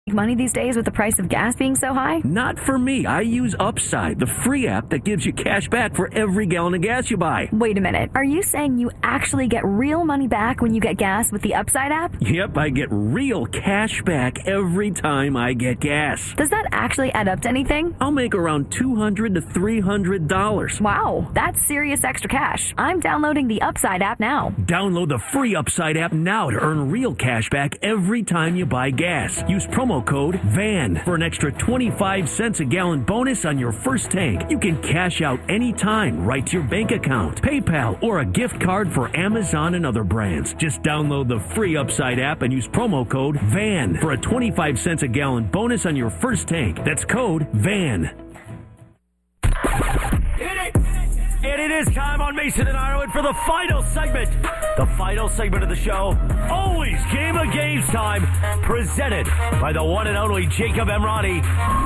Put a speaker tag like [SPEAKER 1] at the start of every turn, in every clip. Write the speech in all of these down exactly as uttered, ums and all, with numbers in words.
[SPEAKER 1] money these days with the price of gas being so high?
[SPEAKER 2] Not for me. I use Upside, the free app that gives you cash back for every gallon of gas you buy.
[SPEAKER 1] Wait a minute. Are you saying you actually get real money back when you get gas with the Upside app?
[SPEAKER 2] Yep, I get real cash back every time I get gas.
[SPEAKER 1] Does that actually add up to anything?
[SPEAKER 2] I'll make around two hundred to three hundred dollars.
[SPEAKER 1] Wow, that's serious extra cash. I'm downloading the Upside app now.
[SPEAKER 2] Download the free Upside app now to earn real cash back every time you buy gas. Use promo code V A N for an extra twenty-five cents a gallon bonus on your first tank. You can cash out anytime right to your bank account, PayPal, or a gift card for Amazon and other brands. Just download the free Upside app and use promo code V A N for a twenty-five cents a gallon bonus on your first tank. That's code V A N.
[SPEAKER 3] And it is time on Mason and Ireland for the final segment. The final segment of the show. Always Game of Games time. Presented by the one and only Jacob Emrani.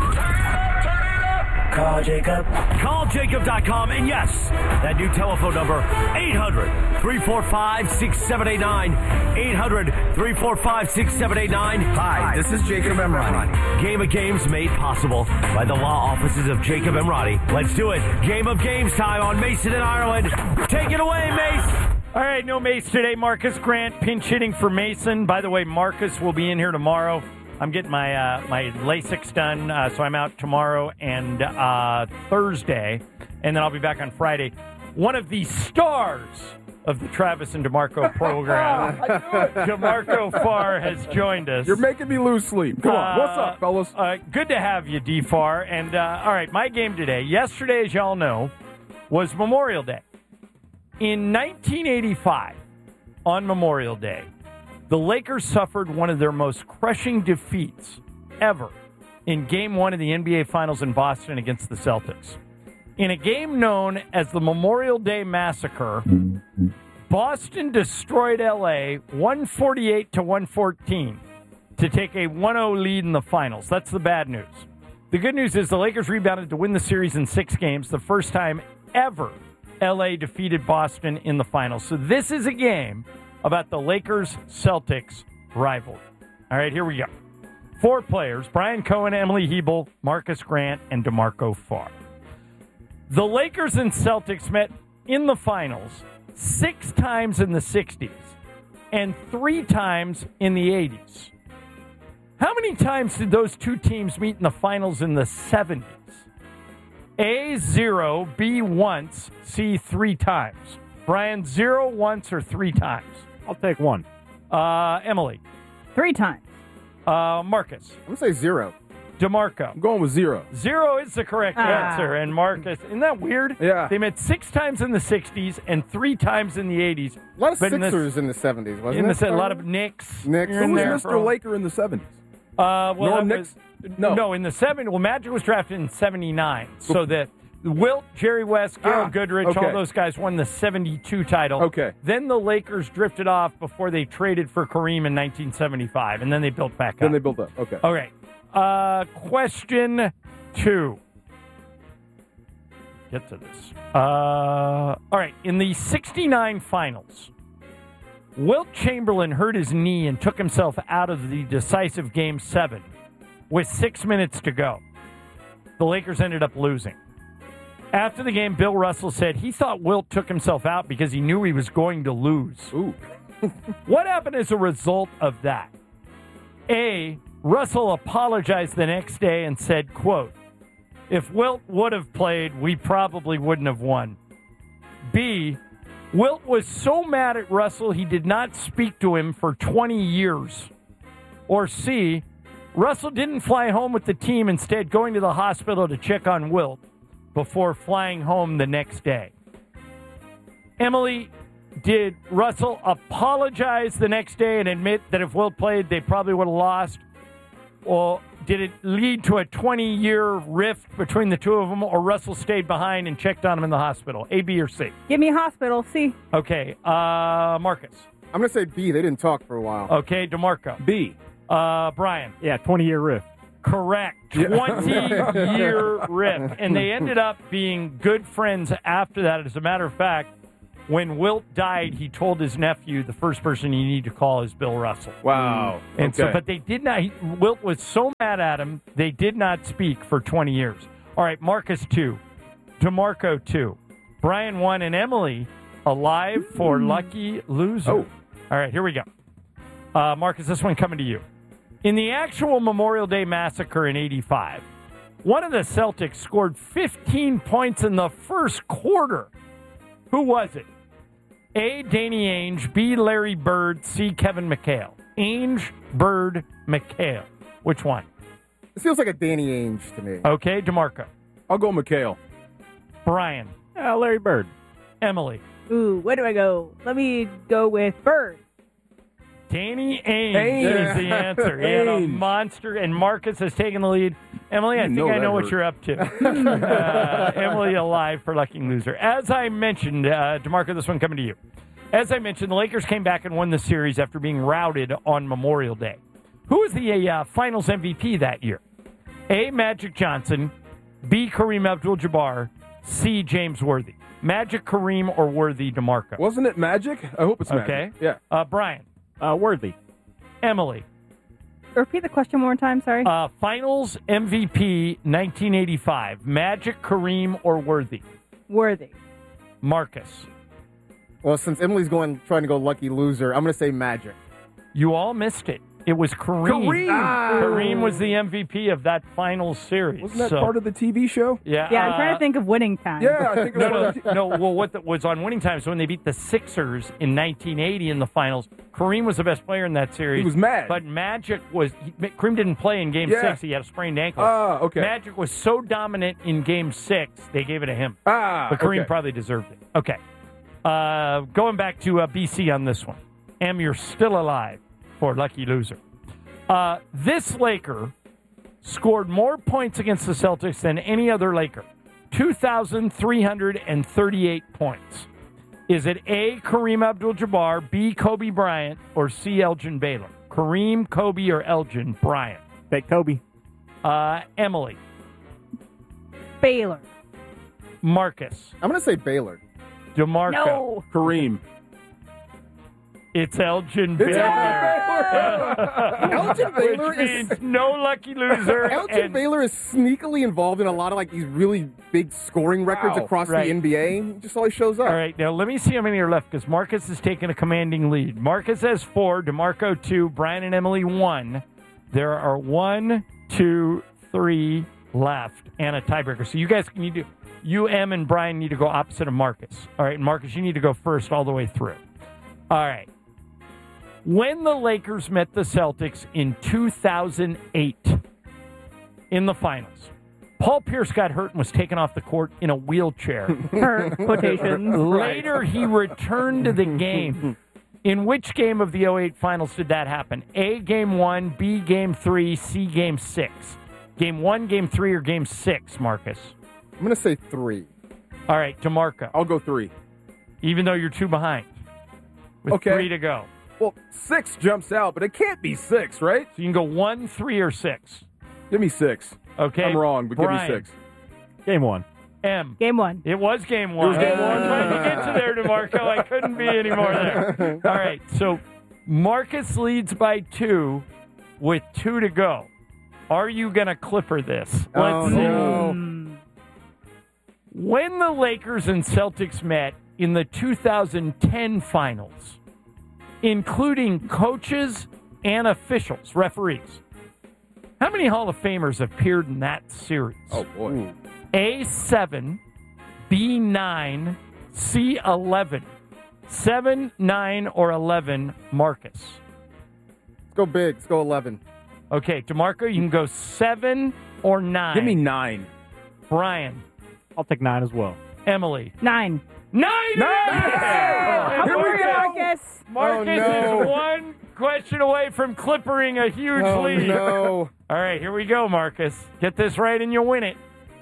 [SPEAKER 3] Call Jacob. Call Jacob dot com. And yes, that new telephone number, eight hundred, three four five, six seven eight nine. eight hundred, three four five, six seven eight nine.
[SPEAKER 4] Hi, this is Jacob Emrani.
[SPEAKER 3] Game of Games made possible by the law offices of Jacob Emrani. Let's do it. Game of Games time on Mason and Ireland. Take it away, Mace.
[SPEAKER 5] All right, no Mace today. Marcus Grant pinch hitting for Mason. By the way, Marcus will be in here tomorrow. I'm getting my uh, my LASIK done, uh, so I'm out tomorrow and uh, Thursday, and then I'll be back on Friday. One of the stars of the Travis and DeMarco program, DeMarco Farr, has joined us.
[SPEAKER 4] You're making me lose sleep. Come on, what's up, fellas?
[SPEAKER 5] Uh, good to have you, D. Farr. And uh, all right, my game today. Yesterday, as y'all know, was Memorial Day. In nineteen eighty-five, on Memorial Day, the Lakers suffered one of their most crushing defeats ever in Game one of the N B A Finals in Boston against the Celtics. In a game known as the Memorial Day Massacre, Boston destroyed L A one forty-eight to one fourteen to take a one oh lead in the finals. That's the bad news. The good news is the Lakers rebounded to win the series in six games, the first time ever L A defeated Boston in the finals. So this is a game about the Lakers-Celtics rivalry. All right, here we go. Four players, Brian Cohen, Emily Hebel, Marcus Grant, and DeMarco Farr. The Lakers and Celtics met in the finals six times in the sixties and three times in the eighties. How many times did those two teams meet in the finals in the seventies? A, zero, B, once, C, three times. Brian, zero, once, or three times?
[SPEAKER 6] I'll take one.
[SPEAKER 5] Uh, Emily?
[SPEAKER 7] Three times.
[SPEAKER 5] Uh, Marcus?
[SPEAKER 4] I'm going to say zero.
[SPEAKER 5] DeMarco?
[SPEAKER 4] I'm going with zero.
[SPEAKER 5] Zero is the correct
[SPEAKER 7] Ah.
[SPEAKER 5] answer. And Marcus, isn't that weird?
[SPEAKER 4] Yeah.
[SPEAKER 5] They met six times in the sixties and three times in the eighties.
[SPEAKER 4] A lot of
[SPEAKER 5] But in the-
[SPEAKER 4] Sixers in the seventies, wasn't
[SPEAKER 5] In
[SPEAKER 4] it?
[SPEAKER 5] the, a lot of Knicks.
[SPEAKER 4] Knicks.
[SPEAKER 5] You're
[SPEAKER 4] Who
[SPEAKER 5] in
[SPEAKER 4] was
[SPEAKER 5] there
[SPEAKER 4] Mister
[SPEAKER 5] for-
[SPEAKER 4] Laker in the seventies?
[SPEAKER 5] Uh, well,
[SPEAKER 4] Norm
[SPEAKER 5] that
[SPEAKER 4] Knicks?
[SPEAKER 5] was-
[SPEAKER 4] No.
[SPEAKER 5] no, in the seventies. Well, Magic was drafted in seventy-nine. So that Wilt, Jerry West, Gerald
[SPEAKER 4] Ah,
[SPEAKER 5] Goodrich,
[SPEAKER 4] okay.
[SPEAKER 5] all those guys won the seventy-two title.
[SPEAKER 4] Okay.
[SPEAKER 5] Then the Lakers drifted off before they traded for Kareem in nineteen seventy-five, and then they built back
[SPEAKER 4] Then
[SPEAKER 5] up.
[SPEAKER 4] they built up. Okay.
[SPEAKER 5] All right. Uh, question two. Get to this. Uh, all right. In the sixty-nine finals, Wilt Chamberlain hurt his knee and took himself out of the decisive Game seven with six minutes to go. The Lakers ended up losing. After the game, Bill Russell said he thought Wilt took himself out because he knew he was going to lose.
[SPEAKER 4] Ooh.
[SPEAKER 5] What happened as a result of that? A, Russell apologized the next day and said, quote, if Wilt would have played, we probably wouldn't have won. B, Wilt was so mad at Russell he did not speak to him for twenty years. Or C, Russell didn't fly home with the team, instead going to the hospital to check on Wilt before flying home the next day. Emily, did Russell apologize the next day and admit that if Wilt played, they probably would have lost? Or did it lead to a twenty-year rift between the two of them, or Russell stayed behind and checked on him in the hospital? A, B, or C?
[SPEAKER 7] Give me a hospital. C.
[SPEAKER 5] Okay, uh, Marcus.
[SPEAKER 4] I'm going to say B. They didn't talk for a while.
[SPEAKER 5] Okay, DeMarco.
[SPEAKER 6] B.
[SPEAKER 5] Uh, Brian.
[SPEAKER 6] Yeah, twenty-year rift.
[SPEAKER 5] Correct. twenty-year rift. And they ended up being good friends after that. As a matter of fact, when Wilt died, he told his nephew the first person you need to call is Bill Russell.
[SPEAKER 6] Wow.
[SPEAKER 5] And
[SPEAKER 6] okay.
[SPEAKER 5] so, but they did not. He, Wilt was so mad at him, they did not speak for twenty years. All right, Marcus two, DeMarco two, Brian one, and Emily alive for lucky loser.
[SPEAKER 6] Oh.
[SPEAKER 5] All right, here we go. Uh, Marcus, this one coming to you. In the actual Memorial Day massacre in eighty-five, one of the Celtics scored fifteen points in the first quarter. Who was it? A. Danny Ainge, B. Larry Bird, C. Kevin McHale. Ainge, Bird, McHale. Which one?
[SPEAKER 4] It feels like a Danny Ainge to me.
[SPEAKER 5] Okay, DeMarco.
[SPEAKER 6] I'll go McHale.
[SPEAKER 5] Brian.
[SPEAKER 8] Uh, Larry Bird.
[SPEAKER 5] Emily.
[SPEAKER 7] Ooh, where do I go? Let me go with Bird.
[SPEAKER 5] Danny Ainge,
[SPEAKER 6] Ainge.
[SPEAKER 5] is the answer. He had a
[SPEAKER 6] Ainge.
[SPEAKER 5] monster, and Marcus has taken the lead. Emily, I
[SPEAKER 6] You
[SPEAKER 5] think
[SPEAKER 6] know
[SPEAKER 5] I know
[SPEAKER 6] that
[SPEAKER 5] what
[SPEAKER 6] hurt.
[SPEAKER 5] you're up to. uh, Emily alive for lucky loser. As I mentioned, uh, DeMarco, this one coming to you. As I mentioned, the Lakers came back and won the series after being routed on Memorial Day. Who was the uh, Finals M V P that year? A. Magic Johnson, B. Kareem Abdul-Jabbar, C. James Worthy. Magic, Kareem, or Worthy, DeMarco?
[SPEAKER 6] Wasn't it Magic? I hope it's Magic.
[SPEAKER 5] Okay.
[SPEAKER 6] Yeah.
[SPEAKER 5] Uh, Brian.
[SPEAKER 8] Uh, Worthy.
[SPEAKER 5] Emily.
[SPEAKER 7] Repeat the question one more time, sorry.
[SPEAKER 5] Uh, Finals M V P nineteen eighty-five. Magic, Kareem, or Worthy?
[SPEAKER 7] Worthy.
[SPEAKER 5] Marcus.
[SPEAKER 4] Well, since Emily's going trying to go lucky loser, I'm going to say Magic.
[SPEAKER 5] You all missed it. It was Kareem.
[SPEAKER 6] Kareem! Ah.
[SPEAKER 5] Kareem was the M V P of that Finals series.
[SPEAKER 6] Wasn't that
[SPEAKER 5] So,
[SPEAKER 6] part of the T V show?
[SPEAKER 5] Yeah.
[SPEAKER 7] Yeah, I'm trying
[SPEAKER 5] uh,
[SPEAKER 7] to think of winning time.
[SPEAKER 6] Yeah, I think it was
[SPEAKER 5] No,
[SPEAKER 6] part
[SPEAKER 5] no,
[SPEAKER 6] of the
[SPEAKER 5] no. Well, what the, was on winning times when they beat the Sixers in nineteen eighty in the finals. Kareem was the best player in that series.
[SPEAKER 6] He was mad.
[SPEAKER 5] But Magic was. He, Kareem didn't play in Game
[SPEAKER 6] Yeah.
[SPEAKER 5] Six. He had a sprained ankle.
[SPEAKER 6] Ah, okay.
[SPEAKER 5] Magic was so dominant in Game Six, they gave it to him.
[SPEAKER 6] Ah,
[SPEAKER 5] But Kareem
[SPEAKER 6] okay.
[SPEAKER 5] probably deserved it. Okay. Uh, going back to uh, B C on this one. Em, you're still alive for lucky loser. Uh, this Laker scored more points against the Celtics than any other Laker. two thousand three hundred thirty-eight points. Is it A, Kareem Abdul-Jabbar, B, Kobe Bryant, or C, Elgin Baylor? Kareem, Kobe, or Elgin Bryant?
[SPEAKER 8] Take Kobe.
[SPEAKER 5] Uh, Emily.
[SPEAKER 7] Baylor.
[SPEAKER 5] Marcus.
[SPEAKER 4] I'm going to say Baylor.
[SPEAKER 5] DeMarco.
[SPEAKER 7] No.
[SPEAKER 6] Kareem.
[SPEAKER 5] It's Elgin
[SPEAKER 6] It's
[SPEAKER 5] Baylor.
[SPEAKER 4] Elgin Baylor
[SPEAKER 5] Which
[SPEAKER 4] is
[SPEAKER 5] means no lucky loser.
[SPEAKER 4] Elgin
[SPEAKER 5] and-
[SPEAKER 4] Baylor is sneakily involved in a lot of like these really big scoring records
[SPEAKER 6] Wow.
[SPEAKER 4] across
[SPEAKER 5] Right.
[SPEAKER 4] the N B A. He just always shows up.
[SPEAKER 5] All right, now let me see how many are left because Marcus is taking a commanding lead. Marcus has four, DeMarco two, Brian and Emily one. There are one, two, three left, and a tiebreaker. So you guys need to, you, Em, and Brian need to go opposite of Marcus. All right, Marcus, you need to go first all the way through. All right. When the Lakers met the Celtics in two thousand eight in the finals, Paul Pierce got hurt and was taken off the court in a wheelchair.
[SPEAKER 7] Per quotations.
[SPEAKER 5] Later, he returned to the game. In which game of the oh eight finals did that happen? A, game one, B, game three, C, game six. Game one, game three, or game six, Marcus?
[SPEAKER 4] I'm going to say three.
[SPEAKER 5] All right, DeMarco,
[SPEAKER 6] I'll go three.
[SPEAKER 5] even though you're two behind with
[SPEAKER 6] Okay.
[SPEAKER 5] three to go.
[SPEAKER 6] Well, six jumps out, but it can't be six, right?
[SPEAKER 5] So you can go one, three, or six.
[SPEAKER 6] Give me six.
[SPEAKER 5] Okay.
[SPEAKER 6] I'm wrong, but
[SPEAKER 5] Brian,
[SPEAKER 6] give me six.
[SPEAKER 8] Game one.
[SPEAKER 5] M.
[SPEAKER 7] Game one.
[SPEAKER 5] It was game one.
[SPEAKER 6] was game
[SPEAKER 5] I
[SPEAKER 6] one.
[SPEAKER 5] was trying to get you there, DeMarco. I couldn't be any more there. All right, so Marcus leads by two with two to go. Are you going to clipper this? Let's
[SPEAKER 4] Oh,
[SPEAKER 5] see.
[SPEAKER 4] no.
[SPEAKER 7] Mm.
[SPEAKER 5] When the Lakers and Celtics met in the two thousand ten finals, including coaches and officials, referees, how many Hall of Famers appeared in that series?
[SPEAKER 6] Oh, boy.
[SPEAKER 5] A seven, B nine, C eleven. seven, nine, or eleven, Marcus.
[SPEAKER 4] Let's go big. Let's go eleven.
[SPEAKER 5] Okay, DeMarco, you can go seven or nine.
[SPEAKER 6] Give me nine.
[SPEAKER 5] Brian,
[SPEAKER 8] I'll take nine as well.
[SPEAKER 5] Emily.
[SPEAKER 7] Nine.
[SPEAKER 5] Nine!
[SPEAKER 6] Nine!
[SPEAKER 7] Here we go, Marcus.
[SPEAKER 5] Marcus
[SPEAKER 4] Oh, no.
[SPEAKER 5] is one question away from clippering a huge
[SPEAKER 4] Oh,
[SPEAKER 5] lead.
[SPEAKER 4] no.
[SPEAKER 5] All right, here we go, Marcus. Get this right and you'll win it.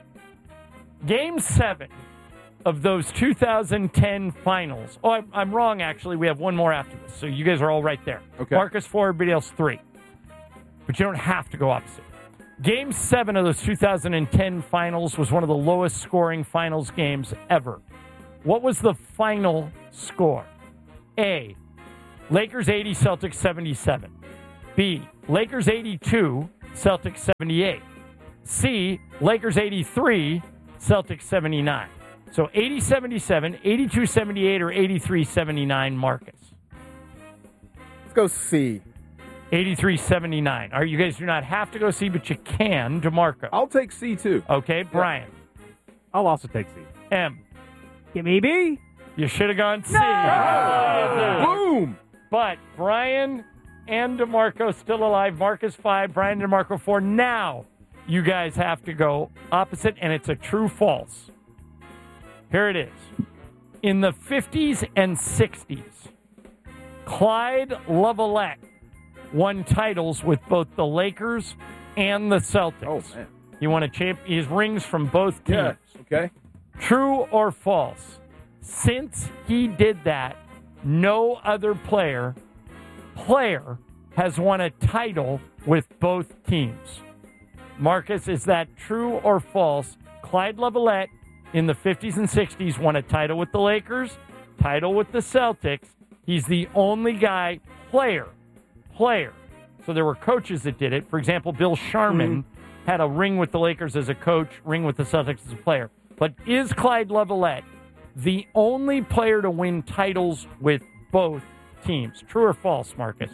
[SPEAKER 5] Game seven of those two thousand ten finals. Oh, I'm, I'm wrong, actually. We have one more after this. So you guys are all right there.
[SPEAKER 6] Okay.
[SPEAKER 5] Marcus four, everybody else three. But you don't have to go opposite. Game seven of those two thousand ten finals was one of the lowest scoring finals games ever. What was the final score? A, Lakers eighty, Celtics seventy-seven. B, Lakers eighty-two, Celtics seventy-eight. C, Lakers eighty-three, Celtics seventy-nine. So eighty seventy-seven, eighty-two seventy-eight, or eighty-three seventy-nine, Marcus?
[SPEAKER 4] Let's go C.
[SPEAKER 5] eighty-three seventy-nine. All right, you guys do not have to go C, but you can. DeMarco.
[SPEAKER 6] I'll take C too.
[SPEAKER 5] Okay, Brian.
[SPEAKER 8] I'll also take C.
[SPEAKER 5] M.
[SPEAKER 7] Give me B.
[SPEAKER 5] You should have gone C.
[SPEAKER 6] Boom!
[SPEAKER 5] But Brian and DeMarco still alive. Marcus five, Brian and DeMarco four. Now you guys have to go opposite, and it's a true false. Here it is. In the fifties and sixties, Clyde Lavalette won titles with both the Lakers and the Celtics.
[SPEAKER 6] Oh, man.
[SPEAKER 5] He won a champ. His rings from both teams.
[SPEAKER 6] Yeah, okay.
[SPEAKER 5] True or false? Since he did that, no other player player has won a title with both teams. Marcus, is that true or false? Clyde Lavalette in the fifties and sixties won a title with the Lakers, title with the Celtics. He's the only guy, player, player. So there were coaches that did it. For example, Bill Sharman mm-hmm. had a ring with the Lakers as a coach, ring with the Celtics as a player. But is Clyde Lavalette the only player to win titles with both teams? True or false, Marcus?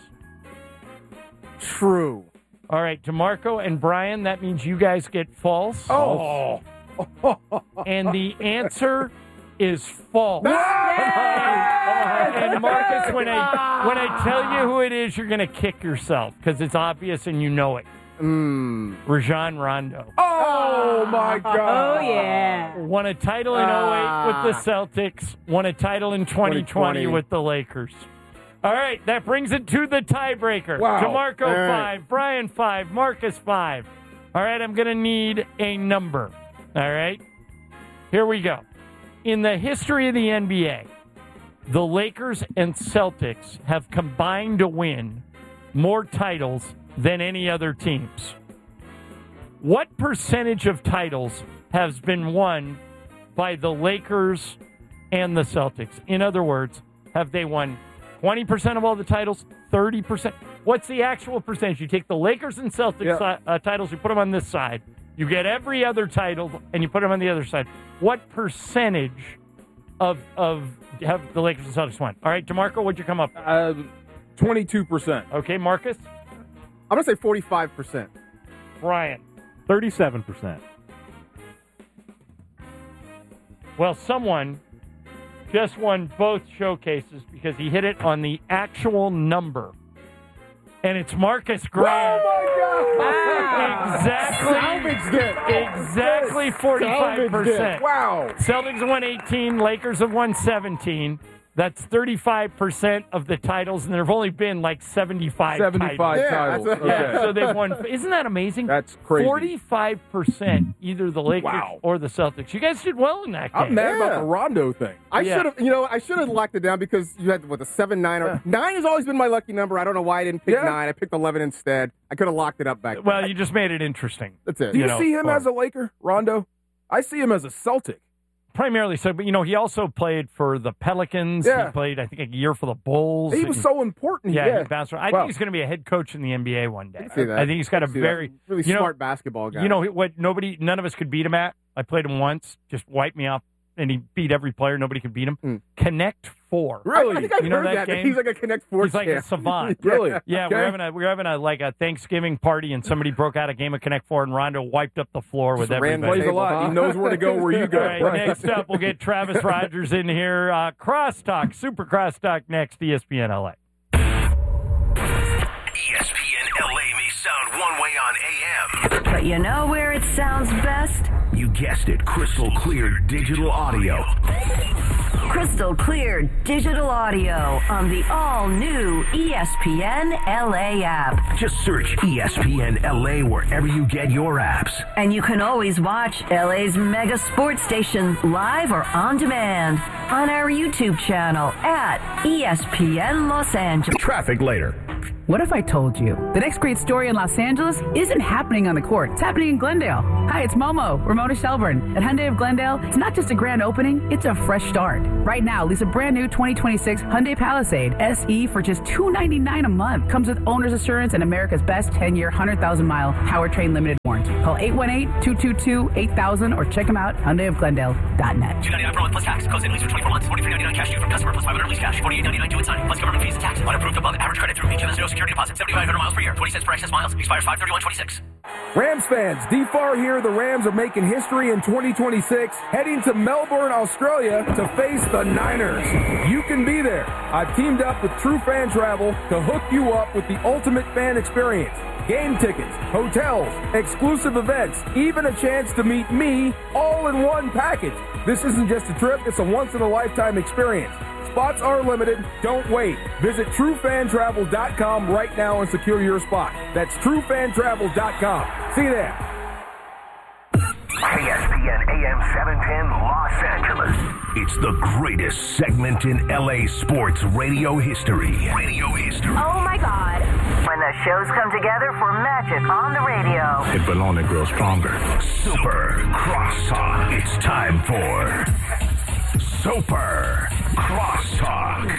[SPEAKER 4] True.
[SPEAKER 5] All right, DeMarco and Brian, that means you guys get false.
[SPEAKER 6] Oh.
[SPEAKER 5] And the answer is false. And, and Marcus, when I when I tell you who it is, you're going to kick yourself because it's obvious and you know it.
[SPEAKER 4] Mm.
[SPEAKER 5] Rajon Rondo.
[SPEAKER 6] Oh, my God.
[SPEAKER 7] Oh, yeah.
[SPEAKER 5] Won a title in oh eight with the Celtics. Won a title in twenty twenty, twenty twenty with the Lakers. All right, that brings it to the tiebreaker.
[SPEAKER 6] Wow.
[SPEAKER 5] DeMarco
[SPEAKER 4] All right.
[SPEAKER 5] five, Brian five, Marcus five. All right, I'm going to need a number. All right, here we go. In the history of the N B A, the Lakers and Celtics have combined to win more titles than any other teams. What percentage of titles has been won by the Lakers and the Celtics? In other words, have they won twenty percent of all the titles, thirty percent? What's the actual percentage? You take the Lakers and Celtics
[SPEAKER 6] Yeah.
[SPEAKER 5] uh, titles, you put them on this side. You get every other title, and you put them on the other side. What percentage of of have the Lakers and Celtics won? All right, DeMarco, what'd you come up with?
[SPEAKER 6] Uh, twenty-two percent.
[SPEAKER 5] Okay, Marcus?
[SPEAKER 4] I'm going to say forty-five percent.
[SPEAKER 5] Brian?
[SPEAKER 8] thirty-seven percent.
[SPEAKER 5] Well, someone just won both showcases because he hit it on the actual number. And it's Marcus Grant.
[SPEAKER 6] Oh, my God.
[SPEAKER 5] Exactly.
[SPEAKER 4] Salvaged it.
[SPEAKER 5] Exactly forty-five percent.
[SPEAKER 6] Wow.
[SPEAKER 5] Celtics have won eighteen, Lakers have won seventeen. That's thirty-five percent of the titles, and there have only been like seventy-five,
[SPEAKER 6] seventy-five
[SPEAKER 5] titles.
[SPEAKER 4] Yeah,
[SPEAKER 6] titles.
[SPEAKER 4] that's a-
[SPEAKER 6] Okay.
[SPEAKER 5] Yeah, so they've won. Isn't that amazing?
[SPEAKER 6] That's crazy.
[SPEAKER 5] forty-five percent either the Lakers
[SPEAKER 6] Wow.
[SPEAKER 5] or the Celtics. You guys did well in that game.
[SPEAKER 6] I'm mad
[SPEAKER 4] Yeah.
[SPEAKER 6] about the Rondo thing.
[SPEAKER 4] I
[SPEAKER 5] Yeah.
[SPEAKER 4] should have, you know, I should have locked it down because you had what the seven, nine, or
[SPEAKER 6] Yeah.
[SPEAKER 4] nine has always been my lucky number. I don't know why I didn't pick
[SPEAKER 6] Yeah.
[SPEAKER 4] nine. I picked eleven instead. I could have locked it up back.
[SPEAKER 5] Well,
[SPEAKER 4] then.
[SPEAKER 5] you just made it interesting.
[SPEAKER 4] That's it.
[SPEAKER 6] Do you,
[SPEAKER 5] You know,
[SPEAKER 6] see him
[SPEAKER 5] or-
[SPEAKER 6] as a Laker, Rondo? I see him as a Celtic.
[SPEAKER 5] Primarily so, but you know, he also played for the Pelicans.
[SPEAKER 6] Yeah.
[SPEAKER 5] He played, I think, a year for the Bulls.
[SPEAKER 6] He was so important.
[SPEAKER 5] yeah,
[SPEAKER 6] Yeah.
[SPEAKER 5] he bounced around. I
[SPEAKER 6] Wow.
[SPEAKER 5] think he's going to be a head coach in the N B A one day.
[SPEAKER 4] I can see that.
[SPEAKER 5] I think he's got a
[SPEAKER 4] I can see
[SPEAKER 5] very
[SPEAKER 4] that. really
[SPEAKER 5] you know-
[SPEAKER 4] smart basketball guy.
[SPEAKER 5] You know what? Nobody, none of us could beat him at. I played him once, just wiped me off, and he beat every player. Nobody could beat him.
[SPEAKER 4] Mm.
[SPEAKER 5] Connect Four.
[SPEAKER 4] I,
[SPEAKER 6] Really?
[SPEAKER 4] I think I've
[SPEAKER 5] You know
[SPEAKER 4] heard
[SPEAKER 5] that
[SPEAKER 4] that. that
[SPEAKER 5] game?
[SPEAKER 4] He's like a Connect Four.
[SPEAKER 5] He's like a
[SPEAKER 4] champ.
[SPEAKER 5] savant.
[SPEAKER 6] Really?
[SPEAKER 5] Yeah,
[SPEAKER 6] Okay.
[SPEAKER 5] we're having a we're having a like a Thanksgiving party, and somebody broke out a game of Connect Four, and Rondo wiped up the floor with
[SPEAKER 4] Just ran
[SPEAKER 5] everybody.
[SPEAKER 6] Plays a lot.
[SPEAKER 4] Huh?
[SPEAKER 6] He knows where to go where you go.
[SPEAKER 5] All right,
[SPEAKER 6] Right.
[SPEAKER 5] next up, we'll get Travis Rogers in here. Uh, Crosstalk, Super Crosstalk next, E S P N L A.
[SPEAKER 9] E S P N L A may sound one way on A M.
[SPEAKER 1] But you know where it sounds best?
[SPEAKER 9] You guessed it, crystal clear digital audio.
[SPEAKER 1] Crystal clear digital audio on the all-new E S P N L A app.
[SPEAKER 9] Just search E S P N L A wherever you get your apps.
[SPEAKER 1] And you can always watch L A's mega sports station live or on demand on our YouTube channel at E S P N Los Angeles.
[SPEAKER 9] Traffic later.
[SPEAKER 10] What if I told you the next great story in Los Angeles isn't happening on the court, it's happening in Glendale. Hi, it's Momo, Ramona Shelburne. At Hyundai of Glendale, it's not just a grand opening, it's a fresh start. Right now, lease a brand new twenty twenty-six Hyundai Palisade S E for just two hundred ninety-nine dollars a month. Comes with owner's assurance and America's best ten-year, one hundred thousand mile powertrain limited warranty. Call eight one eight, two two two, eight thousand or check them out, Hyundai of Glendale dot net.
[SPEAKER 11] two ninety-nine per month plus tax. Close in lease for twenty-four months. forty-three ninety-nine cash due from customer plus five hundred lease cash. forty-eight ninety-nine due and sign. Plus government fees and tax. Unapproved above average credit through H M S. No security deposit. seventy-five hundred miles per year. twenty cents per excess miles. Expires five thirty-one twenty-six.
[SPEAKER 6] Rams fans, D F A R here. The Rams are making history in twenty twenty-six, heading to Melbourne, Australia to face the Niners. You can be there. I've teamed up with True Fan Travel to hook you up with the ultimate fan experience. Game tickets, hotels, exclusive events, even a chance to meet me all in one package. This isn't just a trip, it's a once-in-a-lifetime experience. Spots are limited. Don't wait. Visit true fan travel dot com right now and secure your spot. That's true fan travel dot com. See you there.
[SPEAKER 9] K S P N A M seven ten Los Angeles. It's the greatest segment in L A sports radio history. Radio history.
[SPEAKER 1] Oh my God. When the shows come together for magic on the radio.
[SPEAKER 9] It will only grow stronger. Super Crosstalk. It's time for Super Crosstalk.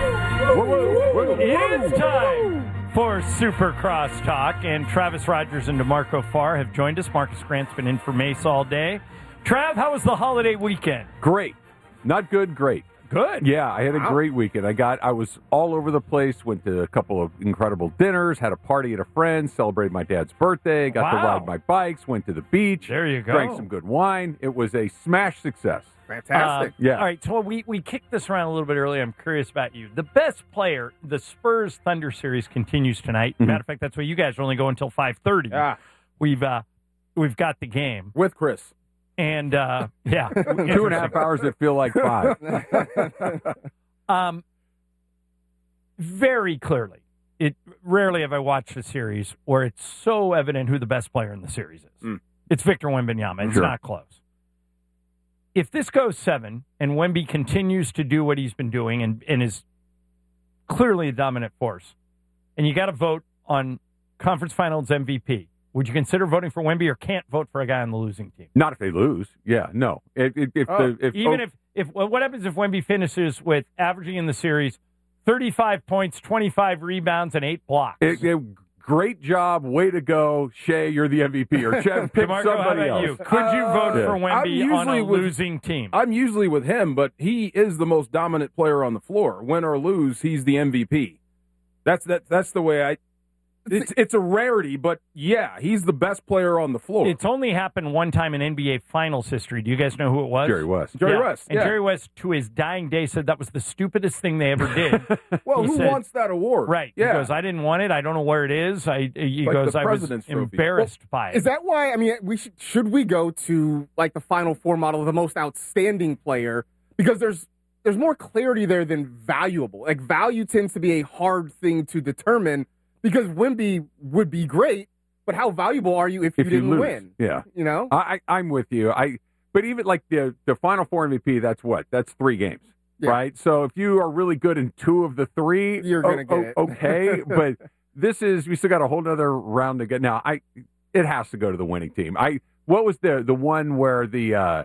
[SPEAKER 5] It is time for Super Crosstalk, and Travis Rogers and DeMarco Farr have joined us. Marcus Grant's been in for Mace all day. Trav, how was the holiday weekend?
[SPEAKER 12] Great. Not good, great.
[SPEAKER 5] Good.
[SPEAKER 12] Yeah, I had a
[SPEAKER 5] Wow.
[SPEAKER 12] great weekend. I got I was all over the place, went to a couple of incredible dinners, had a party at a friend's, celebrated my dad's birthday, got to
[SPEAKER 5] Wow.
[SPEAKER 12] ride my bikes, went to the beach.
[SPEAKER 5] There you go.
[SPEAKER 12] Drank some good wine. It was a smash success.
[SPEAKER 4] Fantastic.
[SPEAKER 5] Uh,
[SPEAKER 12] Yeah.
[SPEAKER 5] All right, so we, we kicked this around a little bit earlier. I'm curious about you. The best player, the Spurs Thunder series continues tonight.
[SPEAKER 12] Mhm.
[SPEAKER 5] Matter of fact, that's why you guys are only going until five thirty.
[SPEAKER 6] Yeah.
[SPEAKER 5] We've uh, we've got the game.
[SPEAKER 6] With Chris.
[SPEAKER 5] And, uh, yeah.
[SPEAKER 12] Two and a half hours that feel like five.
[SPEAKER 5] Um, very clearly, it rarely have I watched a series where it's so evident who the best player in the series is.
[SPEAKER 6] Mm.
[SPEAKER 5] It's Victor Wembanyama. It's
[SPEAKER 12] Sure.
[SPEAKER 5] not close. If this goes seven and Wemby continues to do what he's been doing and, and is clearly a dominant force, and you got to vote on conference finals M V P, would you consider voting for Wemby or can't vote for a guy on the losing team?
[SPEAKER 12] Not if they lose. Yeah, no. If, if, if
[SPEAKER 6] Oh,
[SPEAKER 12] the, if,
[SPEAKER 5] Even
[SPEAKER 12] oh,
[SPEAKER 5] if, if well, what happens if Wemby finishes with averaging in the series thirty-five points, twenty-five rebounds, and eight blocks?
[SPEAKER 12] it, it, great job, way to go, Shea, you're the M V P. Or Chet, pick
[SPEAKER 5] DeMarco,
[SPEAKER 12] somebody
[SPEAKER 5] how about
[SPEAKER 12] else.
[SPEAKER 5] you? Could you vote
[SPEAKER 6] Uh,
[SPEAKER 5] for
[SPEAKER 6] I'm
[SPEAKER 5] Wemby on a
[SPEAKER 6] usually with-
[SPEAKER 5] losing team?
[SPEAKER 6] I'm usually with him, but he is the most dominant player on the floor. Win or lose, he's the M V P. That's that. That's the way I. It's it's a rarity, but yeah, he's the best player on the floor.
[SPEAKER 5] It's only happened one time in N B A Finals history. Do you guys know who it was?
[SPEAKER 12] Jerry West.
[SPEAKER 6] Jerry
[SPEAKER 5] Yeah.
[SPEAKER 6] West.
[SPEAKER 5] And
[SPEAKER 6] yeah.
[SPEAKER 5] Jerry West, to his dying day, said that was the stupidest thing they ever did.
[SPEAKER 6] well,
[SPEAKER 5] he
[SPEAKER 6] who
[SPEAKER 5] said-
[SPEAKER 6] wants that award?
[SPEAKER 5] Right.
[SPEAKER 6] Yeah.
[SPEAKER 5] He goes, I didn't want it. I don't know where it is. I, he
[SPEAKER 6] Like
[SPEAKER 5] goes,
[SPEAKER 6] the
[SPEAKER 5] I was
[SPEAKER 6] President's Trophy.
[SPEAKER 5] embarrassed by it.
[SPEAKER 4] Is that why? I mean, we should should we go to like the Final Four model, the most outstanding player, because there's there's more clarity there than valuable. Like value tends to be a hard thing to determine because Wemby would be great, but how valuable are you if,
[SPEAKER 12] If
[SPEAKER 4] you
[SPEAKER 12] you
[SPEAKER 4] didn't
[SPEAKER 12] lose.
[SPEAKER 4] win?
[SPEAKER 12] Yeah.
[SPEAKER 4] You know.
[SPEAKER 12] I, I, I'm with you. I, but even like the the Final Four M V P, that's what? That's three games,
[SPEAKER 4] Yeah.
[SPEAKER 12] right? So if you are really good in two of the three,
[SPEAKER 4] You're gonna
[SPEAKER 12] o-
[SPEAKER 4] get it.
[SPEAKER 12] o- okay. But this is we still got a whole other round to get. Now, I it has to go to the winning team. I what was the the one where the uh,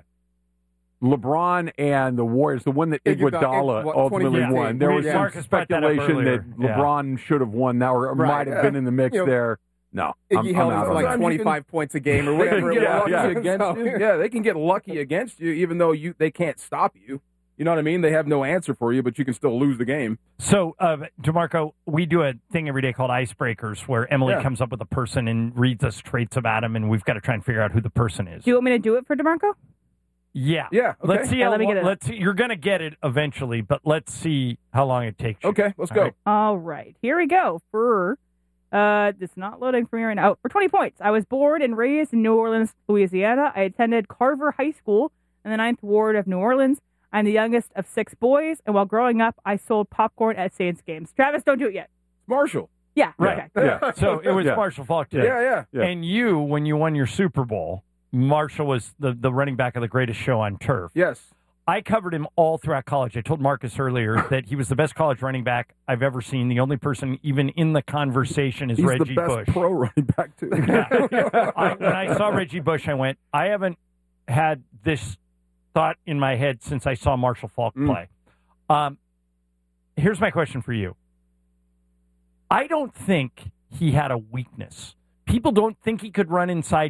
[SPEAKER 12] LeBron and the Warriors, the one that
[SPEAKER 4] Iguodala-
[SPEAKER 12] Iguodala
[SPEAKER 4] Ig-
[SPEAKER 12] ultimately
[SPEAKER 4] twenty
[SPEAKER 12] won. There
[SPEAKER 5] We-
[SPEAKER 12] was some
[SPEAKER 5] Marcus brought that up
[SPEAKER 12] speculation that
[SPEAKER 5] earlier. Yeah.
[SPEAKER 12] LeBron should have won that, or
[SPEAKER 4] Right.
[SPEAKER 12] might have been in the mix
[SPEAKER 4] You know,
[SPEAKER 12] there. No, I'm,
[SPEAKER 4] Iggy
[SPEAKER 12] I'm
[SPEAKER 4] held
[SPEAKER 12] out
[SPEAKER 4] him to
[SPEAKER 12] on
[SPEAKER 4] like
[SPEAKER 12] that.
[SPEAKER 4] twenty-five points a game or
[SPEAKER 6] They can
[SPEAKER 4] whatever.
[SPEAKER 6] get
[SPEAKER 4] it was.
[SPEAKER 6] lucky
[SPEAKER 12] yeah.
[SPEAKER 6] against
[SPEAKER 4] So-
[SPEAKER 6] you. Yeah, they can get lucky against you, even though you they can't stop you. You know what I mean? They have no answer for you, but you can still lose the game.
[SPEAKER 5] So, uh, DeMarco, we do a thing every day called Icebreakers where Emily
[SPEAKER 6] Yeah.
[SPEAKER 5] comes up with a person and reads us traits about him, and we've got to try and figure out who the person is.
[SPEAKER 7] Do you want me to do it for DeMarco?
[SPEAKER 5] Yeah.
[SPEAKER 6] Yeah, okay.
[SPEAKER 5] Let's see
[SPEAKER 7] Yeah,
[SPEAKER 5] how
[SPEAKER 7] let me
[SPEAKER 5] lo-
[SPEAKER 7] get it.
[SPEAKER 5] let's see, you're going to get it eventually, but let's see how long it takes you.
[SPEAKER 6] Okay, let's
[SPEAKER 5] All
[SPEAKER 6] go.
[SPEAKER 5] right.
[SPEAKER 7] All right, here we go. For uh, it's not loading for me right now. Oh, for twenty points, I was born and raised in New Orleans, Louisiana. I attended Carver High School in the Ninth Ward of New Orleans. I'm the youngest of six boys, and while growing up, I sold popcorn at Saints games. Travis, don't do it yet.
[SPEAKER 6] Marshall.
[SPEAKER 7] Yeah,
[SPEAKER 5] Right.
[SPEAKER 7] okay.
[SPEAKER 5] Yeah. So it was
[SPEAKER 12] Yeah.
[SPEAKER 5] Marshall Falk today.
[SPEAKER 6] Yeah, yeah.
[SPEAKER 12] Yeah.
[SPEAKER 5] And you, when you won your Super Bowl, Marshall was the, the running back of the greatest show on turf.
[SPEAKER 6] Yes.
[SPEAKER 5] I covered him all throughout college. I told Marcus earlier that he was the best college running back I've ever seen. The only person even in the conversation is
[SPEAKER 6] He's
[SPEAKER 5] Reggie
[SPEAKER 6] the best
[SPEAKER 5] Bush.
[SPEAKER 6] pro running back, too.
[SPEAKER 5] Yeah. I, when I saw Reggie Bush, I went, I haven't had this thought in my head since I saw Marshall Faulk
[SPEAKER 6] Mm.
[SPEAKER 5] play. Um, here's my question for you. I don't think he had a weakness. People don't think he could run inside